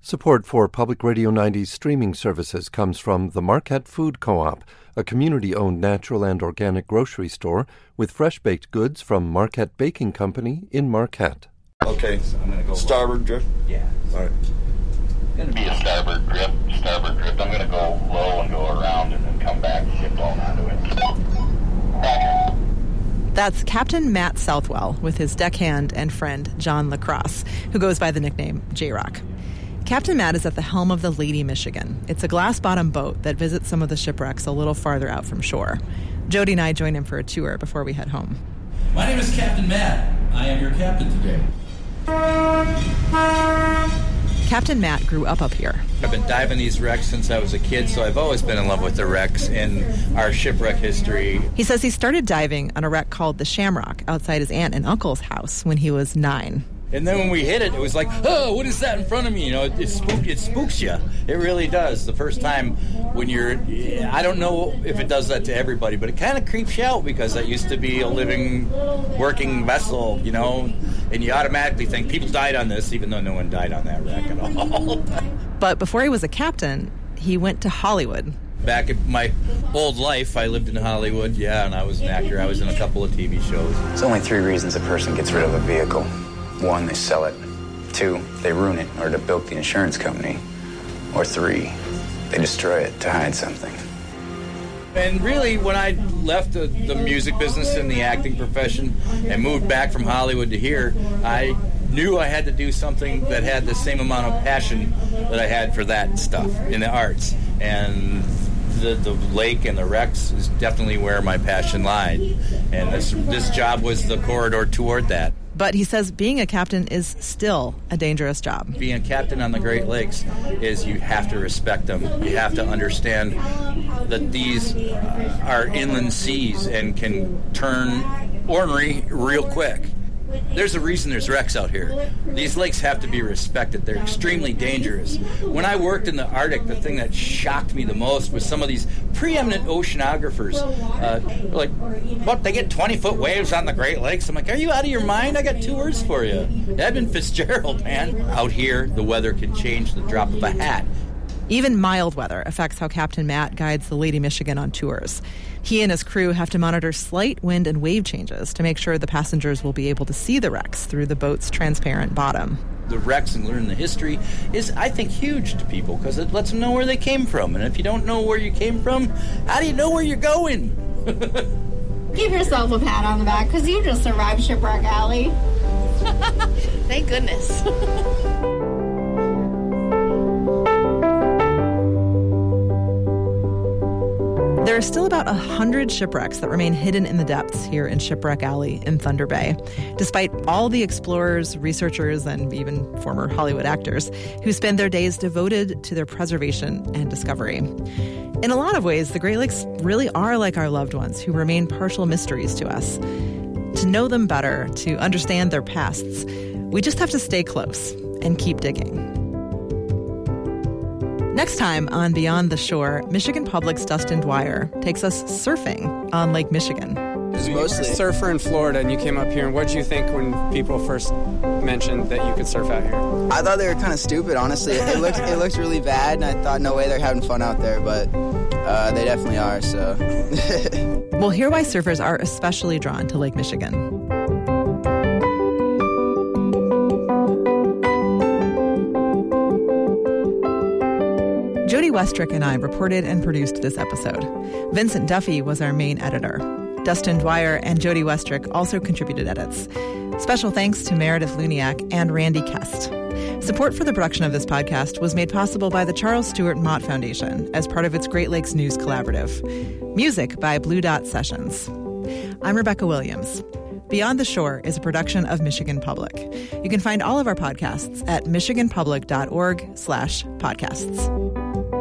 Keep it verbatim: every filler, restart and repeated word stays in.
Support for Public Radio ninety's streaming services comes from the Marquette Food Co-op, a community-owned natural and organic grocery store with fresh-baked goods from Marquette Baking Company in Marquette. Okay, so I'm going to go starboard drift? Yeah. All right. It's going to be a starboard drift, starboard drift. I'm going to go low and go around and then come back and ship on onto it. That's Captain Matt Southwell with his deckhand and friend John Lacrosse, who goes by the nickname J-Rock. Captain Matt is at the helm of the Lady Michigan. It's a glass-bottom boat that visits some of the shipwrecks a little farther out from shore. Jody and I join him for a tour before we head home. My name is Captain Matt. I am your captain today. Captain Matt grew up up here. I've been diving these wrecks since I was a kid, so I've always been in love with the wrecks and our shipwreck history. He says he started diving on a wreck called the Shamrock outside his aunt and uncle's house when he was nine. And then when we hit it, it was like, oh, what is that in front of me? You know, it, it, spook, it spooks you. It really does. The first time when you're, I don't know if it does that to everybody, but it kind of creeps you out because that used to be a living, working vessel, you know, and you automatically think people died on this, even though no one died on that wreck at all. But before he was a captain, he went to Hollywood. Back in my old life, I lived in Hollywood, yeah, and I was an actor. I was in a couple of T V shows. There's only three reasons a person gets rid of a vehicle. One, they sell it. Two, they ruin it in order to bilk the insurance company. Or three, they destroy it to hide something. And really, when I left the, the music business and the acting profession and moved back from Hollywood to here, I knew I had to do something that had the same amount of passion that I had for that stuff in the arts. And the, the lake and the wrecks is definitely where my passion lied. And this, this job was the corridor toward that. But he says being a captain is still a dangerous job. Being a captain on the Great Lakes is you have to respect them. You have to understand that these are inland seas and can turn ornery real quick. There's a reason there's wrecks out here. These lakes have to be respected. They're extremely dangerous. When I worked in the Arctic, the thing that shocked me the most was some of these preeminent oceanographers. Uh, like, what, they get twenty-foot waves on the Great Lakes? I'm like, are you out of your mind? I got two words for you. Edmund Fitzgerald, man. Out here, the weather can change the drop of a hat. Even mild weather affects how Captain Matt guides the Lady Michigan on tours. He and his crew have to monitor slight wind and wave changes to make sure the passengers will be able to see the wrecks through the boat's transparent bottom. The wrecks and learning the history is, I think, huge to people because it lets them know where they came from. And if you don't know where you came from, how do you know where you're going? Give yourself a pat on the back because you just survived Shipwreck Alley. Thank goodness. There are still about one hundred shipwrecks that remain hidden in the depths here in Shipwreck Alley in Thunder Bay, despite all the explorers, researchers, and even former Hollywood actors who spend their days devoted to their preservation and discovery. In a lot of ways, the Great Lakes really are like our loved ones who remain partial mysteries to us. To know them better, to understand their pasts, we just have to stay close and keep digging. Next time on Beyond the Shore, Michigan Public's Dustin Dwyer takes us surfing on Lake Michigan. It's mostly a surfer in Florida, and you came up here. And what did you think when people first mentioned that you could surf out here? I thought they were kind of stupid, honestly. It looked it looked really bad, and I thought, no way they're having fun out there, but uh, they definitely are, so. We'll hear why surfers are especially drawn to Lake Michigan. Jody Westrick and I reported and produced this episode. Vincent Duffy was our main editor. Dustin Dwyer and Jody Westrick also contributed edits. Special thanks to Meredith Luniak and Randy Kest. Support for the production of this podcast was made possible by the Charles Stewart Mott Foundation as part of its Great Lakes News Collaborative. Music by Blue Dot Sessions. I'm Rebecca Williams. Beyond the Shore is a production of Michigan Public. You can find all of our podcasts at michiganpublic.org slash podcasts.